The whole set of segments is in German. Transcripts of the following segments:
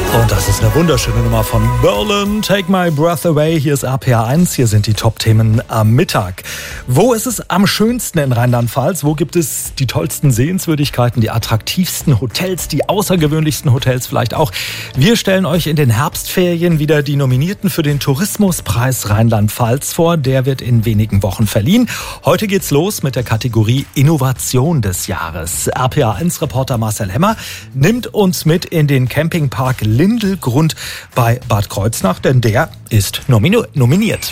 Und das ist eine wunderschöne Nummer von Berlin. Take My Breath Away. Hier ist RPA1. Hier sind die Top-Themen am Mittag. Wo ist es am schönsten in Rheinland-Pfalz? Wo gibt es die tollsten Sehenswürdigkeiten, die attraktivsten Hotels, die außergewöhnlichsten Hotels vielleicht auch? Wir stellen euch in den Herbstferien wieder die Nominierten für den Tourismuspreis Rheinland-Pfalz vor. Der wird in wenigen Wochen verliehen. Heute geht's los mit der Kategorie Innovation des Jahres. RPA1-Reporter Marcel Hemmer nimmt uns mit in den Campingpark Lindelgrund bei Bad Kreuznach, denn der ist nominiert.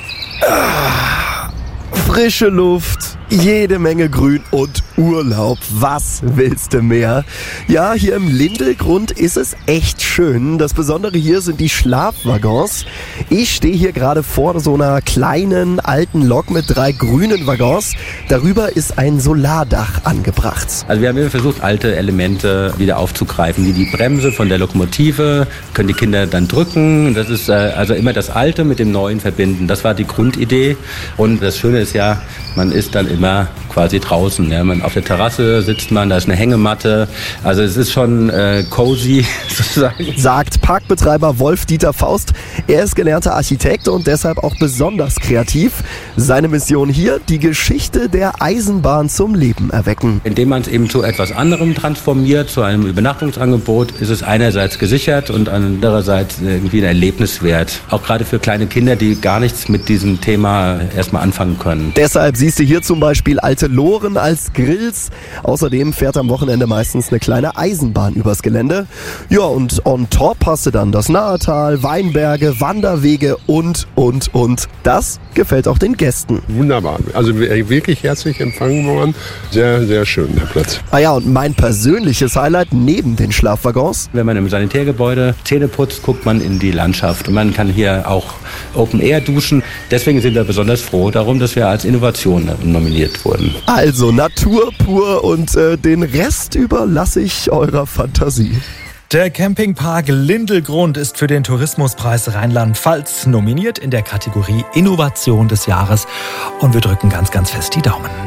Frische Luft, jede Menge Grün und Urlaub. Was willst du mehr? Ja, hier im Lindelgrund ist es echt schön. Das Besondere hier sind die Schlafwaggons. Ich stehe hier gerade vor so einer kleinen alten Lok mit 3 grünen Waggons. Darüber ist ein Solardach angebracht. Also wir haben immer versucht, alte Elemente wieder aufzugreifen, wie die Bremse von der Lokomotive, können die Kinder dann drücken. Das ist also immer das Alte mit dem Neuen verbinden. Das war die Grundidee. Und das Schöne ist ja, man ist dann immer quasi draußen. Ja. Auf der Terrasse sitzt man, da ist eine Hängematte. Also es ist schon cozy sozusagen. Sagt Parkbetreiber Wolf-Dieter Faust. Er ist gelernter Architekt und deshalb auch besonders kreativ. Seine Mission hier, die Geschichte der Eisenbahn zum Leben erwecken. Indem man es eben zu etwas anderem transformiert, zu einem Übernachtungsangebot, ist es einerseits gesichert und andererseits irgendwie ein Erlebniswert. Auch gerade für kleine Kinder, die gar nichts mit diesem Thema erstmal anfangen können. Deshalb siehst du hier zum Beispiel alte Loren als Grills. Außerdem fährt am Wochenende meistens eine kleine Eisenbahn übers Gelände. Ja, und on top hast du dann das Nahetal, Weinberge, Wanderwege und. Das gefällt auch den Gästen. Wunderbar. Also wirklich herzlich empfangen worden. Sehr, sehr schön, der Platz. Ah ja, und mein persönliches Highlight neben den Schlafwaggons. Wenn man im Sanitärgebäude Zähne putzt, guckt man in die Landschaft. Und man kann hier auch Open Air duschen. Deswegen sind wir besonders froh darum, dass wir als Innovation nominiert wurden. Also Natur pur und den Rest überlasse ich eurer Fantasie. Der Campingpark Lindelgrund ist für den Tourismuspreis Rheinland-Pfalz nominiert in der Kategorie Innovation des Jahres. Und wir drücken ganz, ganz fest die Daumen.